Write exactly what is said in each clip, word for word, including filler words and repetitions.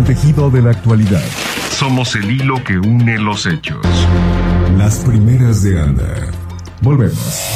el tejido de la actualidad. Somos el hilo que une los hechos. Las primeras de Anda. Volvemos.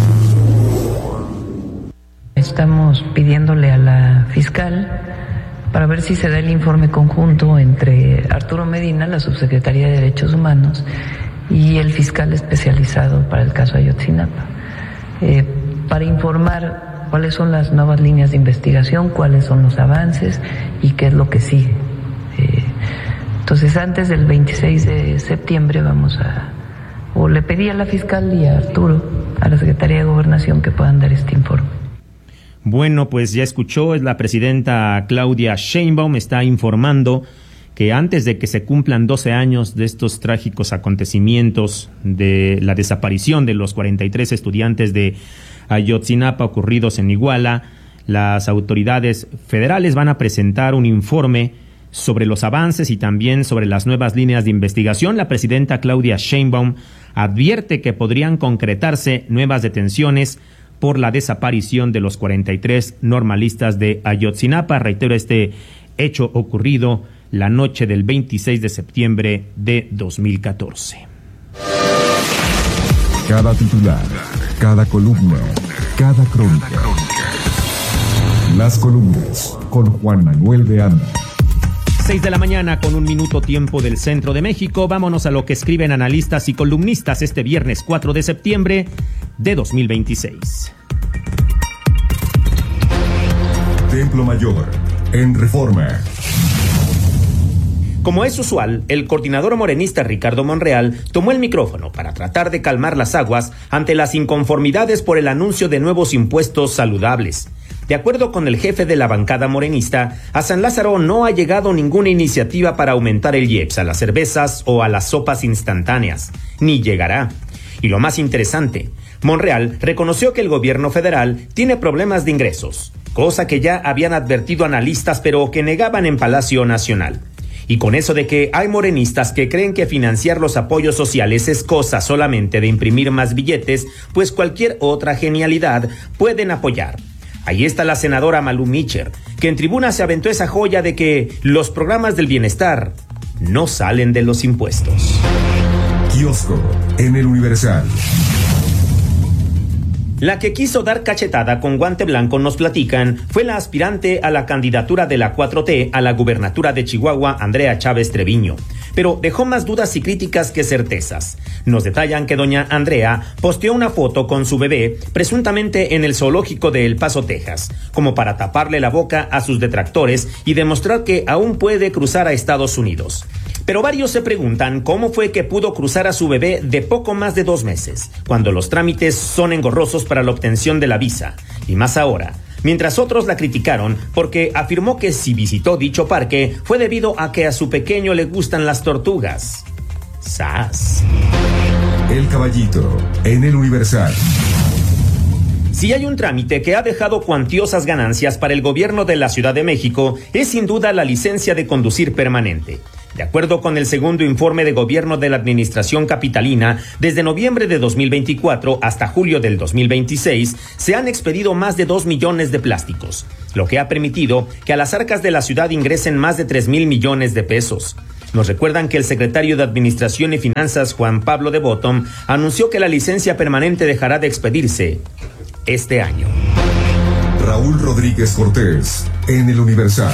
Estamos pidiéndole a la fiscal para ver si se da el informe conjunto entre Arturo Medina, la subsecretaría de Derechos Humanos, y el fiscal especializado para el caso Ayotzinapa, eh, para informar cuáles son las nuevas líneas de investigación, cuáles son los avances y qué es lo que sigue. Eh, entonces, antes del veintiséis de septiembre vamos a, o le pedí a la fiscal y a Arturo, a la Secretaría de Gobernación, que puedan dar este informe. Bueno, pues ya escuchó, es la presidenta Claudia Sheinbaum, está informando que antes de que se cumplan doce años de estos trágicos acontecimientos de la desaparición de los cuarenta y tres estudiantes de Ayotzinapa ocurridos en Iguala, las autoridades federales van a presentar un informe sobre los avances y también sobre las nuevas líneas de investigación. La presidenta Claudia Sheinbaum advierte que podrían concretarse nuevas detenciones por la desaparición de los cuarenta y tres normalistas de Ayotzinapa. Reitero, este hecho ocurrido la noche del veintiséis de septiembre de dos mil catorce. Cada titular, cada columna, cada crónica. Las columnas con Juan Manuel de Anda. seis de la mañana con un minuto tiempo del centro de México. Vámonos a lo que escriben analistas y columnistas este viernes cuatro de septiembre de dos mil veintiséis. Templo Mayor, en Reforma. Como es usual, el coordinador morenista Ricardo Monreal tomó el micrófono para tratar de calmar las aguas ante las inconformidades por el anuncio de nuevos impuestos saludables. De acuerdo con el jefe de la bancada morenista, a San Lázaro no ha llegado ninguna iniciativa para aumentar el I E P S a las cervezas o a las sopas instantáneas, ni llegará. Y lo más interesante, Monreal reconoció que el gobierno federal tiene problemas de ingresos, cosa que ya habían advertido analistas pero que negaban en Palacio Nacional. Y con eso de que hay morenistas que creen que financiar los apoyos sociales es cosa solamente de imprimir más billetes, pues cualquier otra genialidad pueden apoyar. Ahí está la senadora Malú Micher, que en tribuna se aventó esa joya de que los programas del bienestar no salen de los impuestos. Kiosco, en el Universal. La que quiso dar cachetada con guante blanco, nos platican, fue la aspirante a la candidatura de la cuatro T a la gubernatura de Chihuahua, Andrea Chávez Treviño. Pero dejó más dudas y críticas que certezas. Nos detallan que doña Andrea posteó una foto con su bebé, presuntamente en el zoológico de El Paso, Texas, como para taparle la boca a sus detractores y demostrar que aún puede cruzar a Estados Unidos. Pero varios se preguntan cómo fue que pudo cruzar a su bebé de poco más de dos meses, cuando los trámites son engorrosos para la obtención de la visa, y más ahora, mientras otros la criticaron porque afirmó que si visitó dicho parque fue debido a que a su pequeño le gustan las tortugas. ¡Sas! El Caballito, en el Universal. Si hay un trámite que ha dejado cuantiosas ganancias para el gobierno de la Ciudad de México, es sin duda la licencia de conducir permanente. De acuerdo con el segundo informe de gobierno de la administración capitalina, desde noviembre de dos mil veinticuatro hasta julio del dos mil veintiséis, se han expedido más de dos millones de plásticos, lo que ha permitido que a las arcas de la ciudad ingresen más de tres mil millones de pesos. Nos recuerdan que el secretario de Administración y Finanzas, Juan Pablo de Bottom, anunció que la licencia permanente dejará de expedirse este año. Raúl Rodríguez Cortés, en el Universal.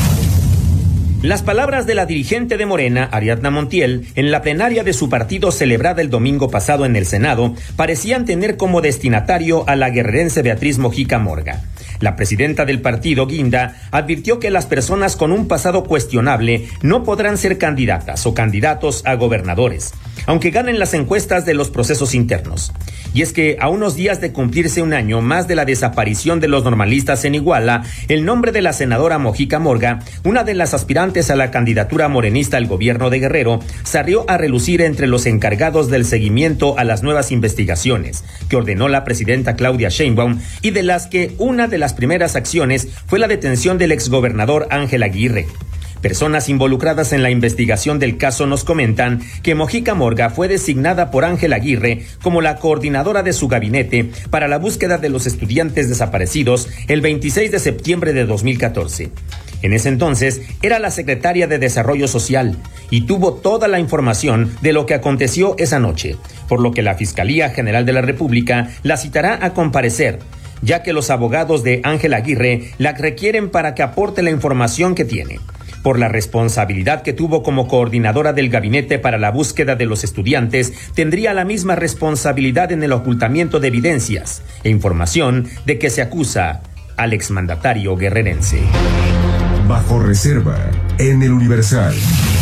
Las palabras de la dirigente de Morena, Ariadna Montiel, en la plenaria de su partido celebrada el domingo pasado en el Senado, parecían tener como destinatario a la guerrerense Beatriz Mojica Morga. La presidenta del partido, Guinda, advirtió que las personas con un pasado cuestionable no podrán ser candidatas o candidatos a gobernadores, aunque ganen las encuestas de los procesos internos. Y es que a unos días de cumplirse un año más de la desaparición de los normalistas en Iguala, el nombre de la senadora Mojica Morga, una de las aspirantes a la candidatura morenista al gobierno de Guerrero, salió a relucir entre los encargados del seguimiento a las nuevas investigaciones que ordenó la presidenta Claudia Sheinbaum, y de las que una de las primeras acciones fue la detención del exgobernador Ángel Aguirre. Personas involucradas en la investigación del caso nos comentan que Mojica Morga fue designada por Ángel Aguirre como la coordinadora de su gabinete para la búsqueda de los estudiantes desaparecidos el veintiséis de septiembre de dos mil catorce. En ese entonces era la secretaria de Desarrollo Social y tuvo toda la información de lo que aconteció esa noche, por lo que la Fiscalía General de la República la citará a comparecer, ya que los abogados de Ángela Aguirre la requieren para que aporte la información que tiene, por la responsabilidad que tuvo como coordinadora del gabinete para la búsqueda de los estudiantes. Tendría la misma responsabilidad en el ocultamiento de evidencias e información de que se acusa al exmandatario guerrerense. Bajo reserva, en el Universal.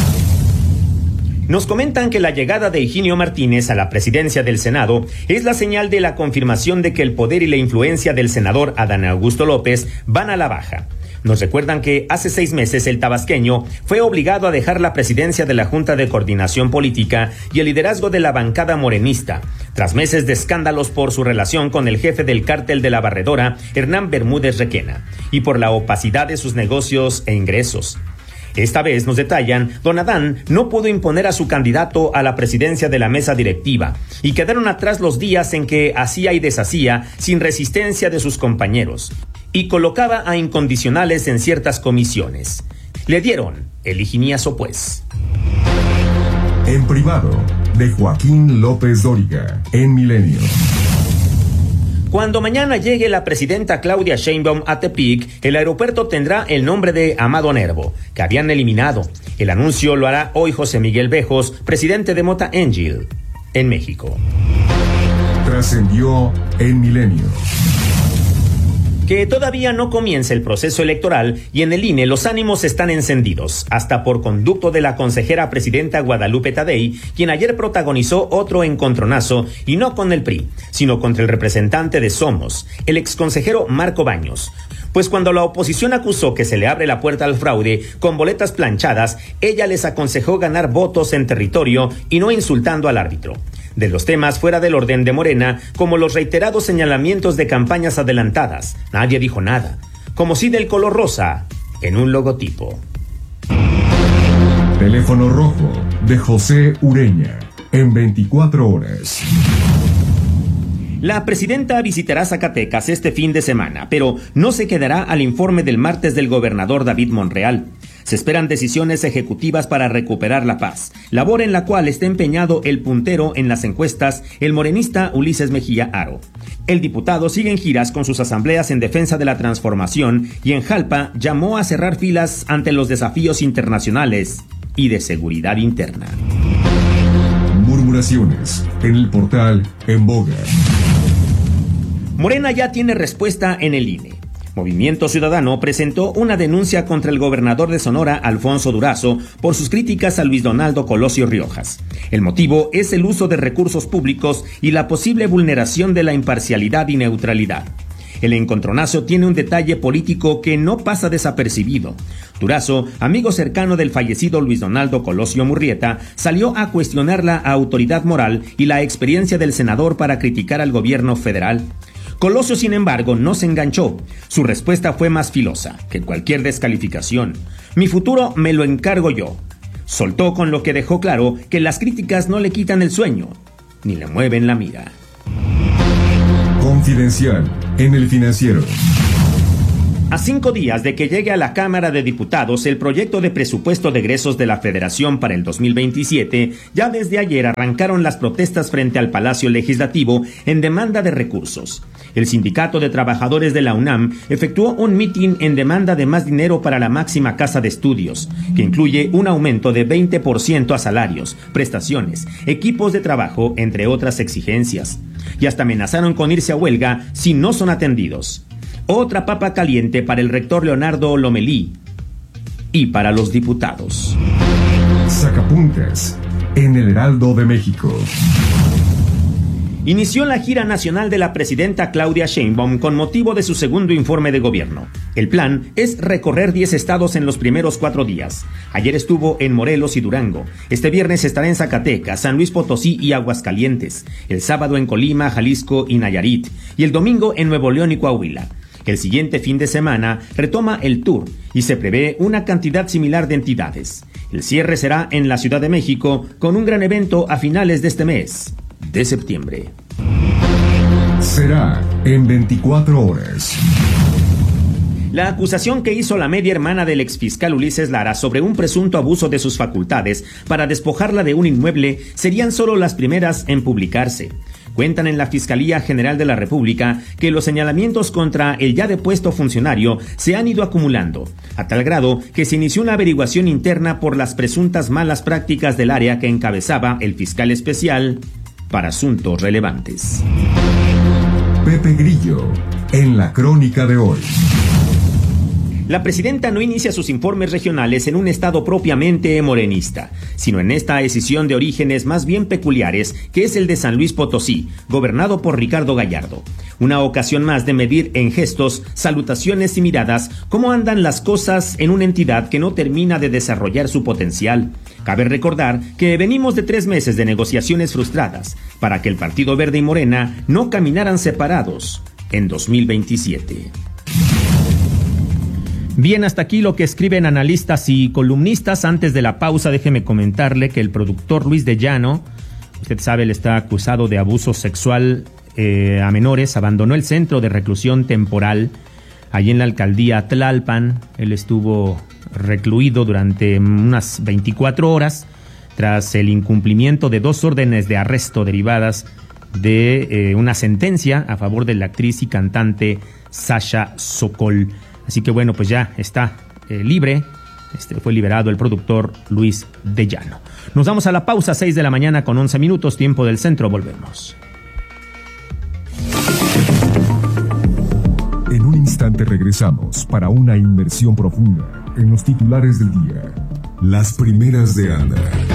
Nos comentan que la llegada de Higinio Martínez a la presidencia del Senado es la señal de la confirmación de que el poder y la influencia del senador Adán Augusto López van a la baja. Nos recuerdan que hace seis meses el tabasqueño fue obligado a dejar la presidencia de la Junta de Coordinación Política y el liderazgo de la bancada morenista, tras meses de escándalos por su relación con el jefe del cártel de la Barredora, Hernán Bermúdez Requena, y por la opacidad de sus negocios e ingresos. Esta vez, nos detallan, don Adán no pudo imponer a su candidato a la presidencia de la mesa directiva y quedaron atrás los días en que hacía y deshacía sin resistencia de sus compañeros y colocaba a incondicionales en ciertas comisiones. Le dieron el higiniazo, pues. En privado, de Joaquín López Dóriga, en Milenio. Cuando mañana llegue la presidenta Claudia Sheinbaum a Tepic, el aeropuerto tendrá el nombre de Amado Nervo, que habían eliminado. El anuncio lo hará hoy José Miguel Bejos, presidente de Mota Angel, en México. Trascendió en Milenio. Que todavía no comienza el proceso electoral y en el I N E los ánimos están encendidos, hasta por conducto de la consejera presidenta Guadalupe Tadei, quien ayer protagonizó otro encontronazo, y no con el P R I, sino contra el representante de Somos, el exconsejero Marco Baños. Pues cuando la oposición acusó que se le abre la puerta al fraude con boletas planchadas, ella les aconsejó ganar votos en territorio y no insultando al árbitro. De los temas fuera del orden de Morena, como los reiterados señalamientos de campañas adelantadas, nadie dijo nada, como si del color rosa en un logotipo. Teléfono rojo de José Ureña, en veinticuatro horas. La presidenta visitará Zacatecas este fin de semana, pero no se quedará al informe del martes del gobernador David Monreal. Se esperan decisiones ejecutivas para recuperar la paz, labor en la cual está empeñado el puntero en las encuestas, el morenista Ulises Mejía Aro. El diputado sigue en giras con sus asambleas en defensa de la transformación y en Jalpa llamó a cerrar filas ante los desafíos internacionales y de seguridad interna. Murmuraciones en el portal En Boga. Morena ya tiene respuesta en el I N E. Movimiento Ciudadano presentó una denuncia contra el gobernador de Sonora, Alfonso Durazo, por sus críticas a Luis Donaldo Colosio Riojas. El motivo es el uso de recursos públicos y la posible vulneración de la imparcialidad y neutralidad. El encontronazo tiene un detalle político que no pasa desapercibido. Durazo, amigo cercano del fallecido Luis Donaldo Colosio Murrieta, salió a cuestionar la autoridad moral y la experiencia del senador para criticar al gobierno federal. Colosio, sin embargo, no se enganchó. Su respuesta fue más filosa que cualquier descalificación. Mi futuro me lo encargo yo. Soltó con lo que dejó claro que las críticas no le quitan el sueño, ni le mueven la mira. Confidencial en El Financiero. A cinco días de que llegue a la Cámara de Diputados el proyecto de presupuesto de egresos de la Federación para el dos mil veintisiete, ya desde ayer arrancaron las protestas frente al Palacio Legislativo en demanda de recursos. El Sindicato de Trabajadores de la UNAM efectuó un mitin en demanda de más dinero para la máxima casa de estudios, que incluye un aumento de veinte por ciento a salarios, prestaciones, equipos de trabajo, entre otras exigencias. Y hasta amenazaron con irse a huelga si no son atendidos. Otra papa caliente para el rector Leonardo Lomelí y para los diputados. Sacapuntas en el Heraldo de México. Inició la gira nacional de la presidenta Claudia Sheinbaum con motivo de su segundo informe de gobierno. El plan es recorrer diez estados en los primeros cuatro días. Ayer estuvo en Morelos y Durango. Este viernes estará en Zacatecas, San Luis Potosí y Aguascalientes. El sábado en Colima, Jalisco y Nayarit. Y el domingo en Nuevo León y Coahuila. El siguiente fin de semana retoma el tour y se prevé una cantidad similar de entidades. El cierre será en la Ciudad de México con un gran evento a finales de este mes de septiembre. Será en veinticuatro horas. La acusación que hizo la media hermana del exfiscal Ulises Lara sobre un presunto abuso de sus facultades para despojarla de un inmueble serían solo las primeras en publicarse. Cuentan en la Fiscalía General de la República que los señalamientos contra el ya depuesto funcionario se han ido acumulando, a tal grado que se inició una averiguación interna por las presuntas malas prácticas del área que encabezaba el fiscal especial para asuntos relevantes. Pepe Grillo, en la crónica de hoy. La presidenta no inicia sus informes regionales en un estado propiamente morenista, sino en esta decisión de orígenes más bien peculiares, que es el de San Luis Potosí, gobernado por Ricardo Gallardo. Una ocasión más de medir en gestos, salutaciones y miradas cómo andan las cosas en una entidad que no termina de desarrollar su potencial. Cabe recordar que venimos de tres meses de negociaciones frustradas para que el Partido Verde y Morena no caminaran separados en dos mil veintisiete. Bien, hasta aquí lo que escriben analistas y columnistas. Antes de la pausa, déjeme comentarle que el productor Luis de Llano, usted sabe, él está acusado de abuso sexual eh, a menores, abandonó el centro de reclusión temporal allí en la alcaldía Tlalpan. Él estuvo recluido durante unas veinticuatro horas tras el incumplimiento de dos órdenes de arresto derivadas de eh, una sentencia a favor de la actriz y cantante Sasha Sokol. Así que bueno, pues ya está eh, libre, este, fue liberado el productor Luis de Llano. Nos vamos a la pausa, seis de la mañana con once minutos, tiempo del centro, volvemos. En un instante regresamos para una inmersión profunda en los titulares del día. Las primeras de Ana.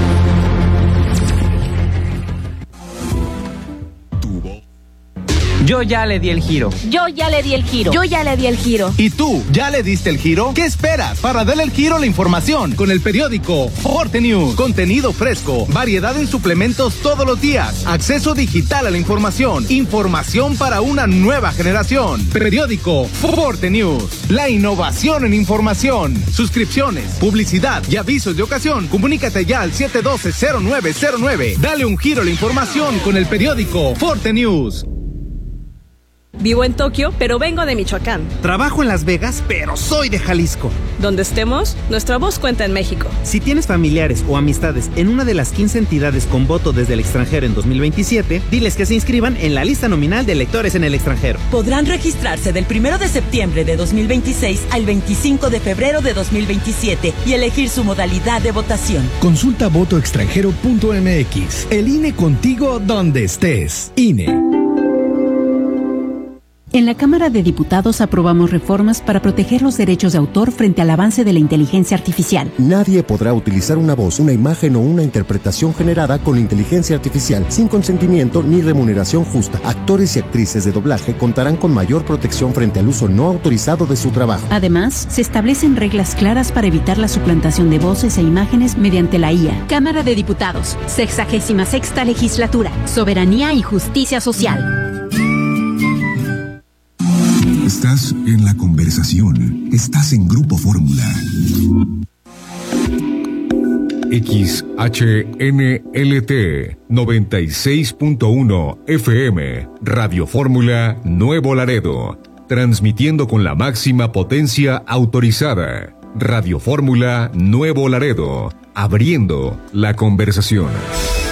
Yo ya le di el giro. Yo ya le di el giro. Yo ya le di el giro. ¿Y tú, ya le diste el giro? ¿Qué esperas para darle el giro a la información? Con el periódico Forte News. Contenido fresco, variedad en suplementos todos los días, acceso digital a la información, información para una nueva generación. Periódico Forte News. La innovación en información. Suscripciones, publicidad y avisos de ocasión. Comunícate ya al siete uno dos cero nueve cero nueve. Dale un giro a la información con el periódico Forte News. Vivo en Tokio, pero vengo de Michoacán. Trabajo en Las Vegas, pero soy de Jalisco. Donde estemos, nuestra voz cuenta en México. Si tienes familiares o amistades en una de las quince entidades con voto desde el extranjero en dos mil veintisiete, diles que se inscriban en la lista nominal de electores en el extranjero. Podrán registrarse del primero de septiembre de dos mil veintiséis al veinticinco de febrero de dos mil veintisiete y elegir su modalidad de votación. Consulta voto extranjero punto m x. El I N E contigo donde estés. I N E. En la Cámara de Diputados aprobamos reformas para proteger los derechos de autor frente al avance de la inteligencia artificial. Nadie podrá utilizar una voz, una imagen o una interpretación generada con inteligencia artificial sin consentimiento ni remuneración justa. Actores y actrices de doblaje contarán con mayor protección frente al uso no autorizado de su trabajo. Además, se establecen reglas claras para evitar la suplantación de voces e imágenes mediante la I A. Cámara de Diputados, sexagésima sexta legislatura, soberanía y justicia social. Estás en la conversación. Estás en Grupo Fórmula. X H N L T noventa y seis punto uno F M, Radio Fórmula Nuevo Laredo, transmitiendo con la máxima potencia autorizada. Radio Fórmula Nuevo Laredo, abriendo la conversación.